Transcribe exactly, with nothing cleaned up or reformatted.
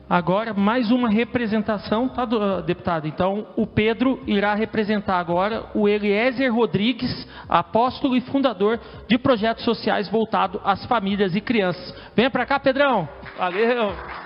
Agora, mais uma representação, tá, deputado? Então, o Pedro irá representar agora o Eliezer Rodrigues, apóstolo e fundador de projetos sociais voltados às famílias e crianças. Venha para cá, Pedrão. Valeu.